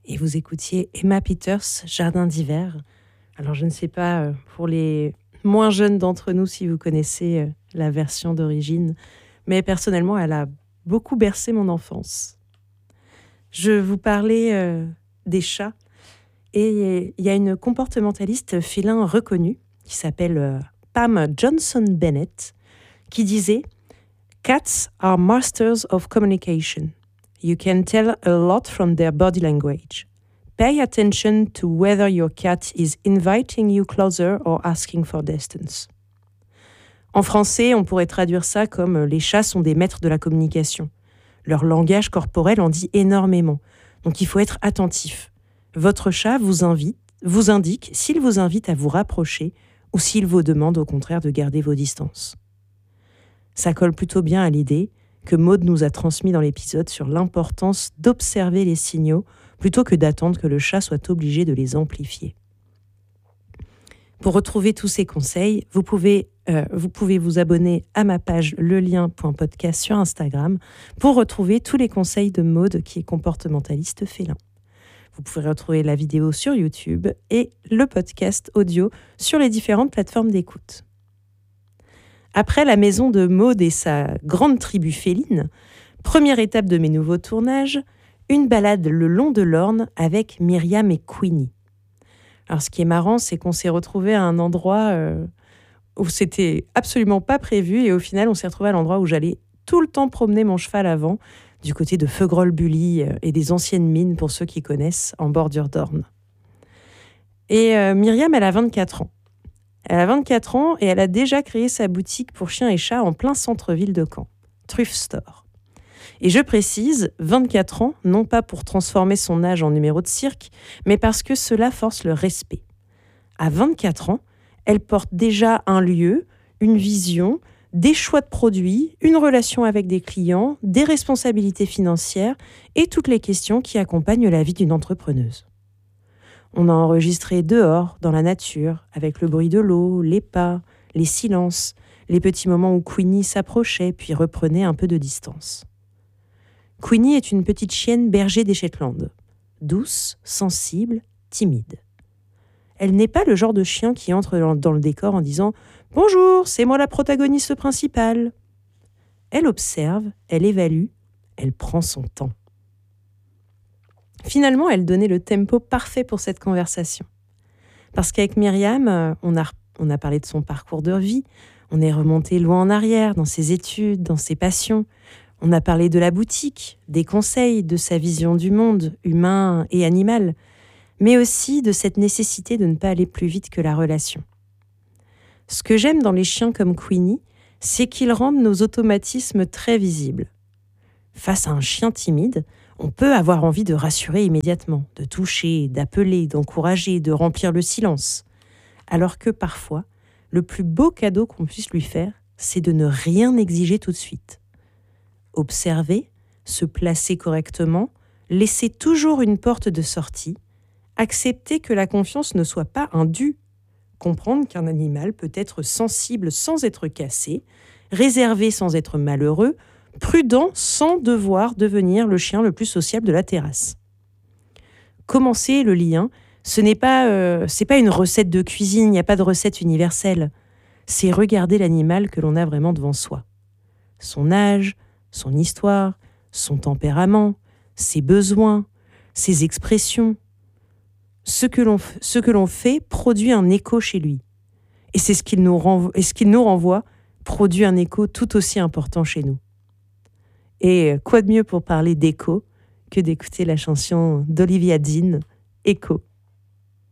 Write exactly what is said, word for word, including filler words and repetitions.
et vous écoutiez Emma Peters, Jardin d'hiver. Alors je ne sais pas pour les moins jeunes d'entre nous si vous connaissez la version d'origine, mais personnellement elle a beaucoup bercé mon enfance. Je vous parlais euh, des chats et il y a une comportementaliste félin reconnue qui s'appelle euh, Pam Johnson-Bennett qui disait « Cats are masters of communication. You can tell a lot from their body language. Pay attention to whether your cat is inviting you closer or asking for distance. » En français, on pourrait traduire ça comme « les chats sont des maîtres de la communication. Leur langage corporel en dit énormément. Donc il faut être attentif. Votre chat vous invite, vous indique s'il vous invite à vous rapprocher ou s'il vous demande au contraire de garder vos distances. » Ça colle plutôt bien à l'idée que Maud nous a transmis dans l'épisode sur l'importance d'observer les signaux plutôt que d'attendre que le chat soit obligé de les amplifier. Pour retrouver tous ces conseils, vous pouvez, euh, vous pouvez vous abonner à ma page lelien point podcast sur Instagram pour retrouver tous les conseils de Maud qui est comportementaliste félin. Vous pouvez retrouver la vidéo sur YouTube et le podcast audio sur les différentes plateformes d'écoute. Après la maison de Maud et sa grande tribu féline, première étape de mes nouveaux tournages, une balade le long de l'Orne avec Myriam et Queenie. Alors ce qui est marrant, c'est qu'on s'est retrouvés à un endroit euh, où c'était absolument pas prévu et au final on s'est retrouvés à l'endroit où j'allais tout le temps promener mon cheval avant, du côté de Feugerolles-Bully et des anciennes mines pour ceux qui connaissent, en bordure d'Orne. Et euh, Myriam, elle a vingt-quatre ans. Elle a vingt-quatre ans et elle a déjà créé sa boutique pour chiens et chats en plein centre-ville de Caen, Truffe Store. Et je précise, vingt-quatre ans, non pas pour transformer son âge en numéro de cirque, mais parce que cela force le respect. À vingt-quatre ans, elle porte déjà un lieu, une vision, des choix de produits, une relation avec des clients, des responsabilités financières et toutes les questions qui accompagnent la vie d'une entrepreneuse. On a enregistré dehors, dans la nature, avec le bruit de l'eau, les pas, les silences, les petits moments où Queenie s'approchait puis reprenait un peu de distance. Queenie est une petite chienne berger des Shetland, douce, sensible, timide. Elle n'est pas le genre de chien qui entre dans le décor en disant « Bonjour, c'est moi la protagoniste principale ». Elle observe, elle évalue, elle prend son temps. Finalement, elle donnait le tempo parfait pour cette conversation. Parce qu'avec Myriam, on a, on a parlé de son parcours de vie, on est remonté loin en arrière, dans ses études, dans ses passions. On a parlé de la boutique, des conseils, de sa vision du monde, humain et animal, mais aussi de cette nécessité de ne pas aller plus vite que la relation. Ce que j'aime dans les chiens comme Queenie, c'est qu'ils rendent nos automatismes très visibles. Face à un chien timide, on peut avoir envie de rassurer immédiatement, de toucher, d'appeler, d'encourager, de remplir le silence. Alors que parfois, le plus beau cadeau qu'on puisse lui faire, c'est de ne rien exiger tout de suite. Observer, se placer correctement, laisser toujours une porte de sortie, accepter que la confiance ne soit pas un dû, comprendre qu'un animal peut être sensible sans être cassé, réservé sans être malheureux, prudent sans devoir devenir le chien le plus sociable de la terrasse. Commencer le lien, ce n'est pas, euh, c'est pas une recette de cuisine, il n'y a pas de recette universelle. C'est regarder l'animal que l'on a vraiment devant soi. Son âge, son histoire, son tempérament, ses besoins, ses expressions. Ce que l'on, ce que l'on fait produit un écho chez lui. Et c'est ce qu'il nous renvoie, et ce qu'il nous renvoie produit un écho tout aussi important chez nous. Et quoi de mieux pour parler d'écho que d'écouter la chanson d'Olivia Dean, Écho.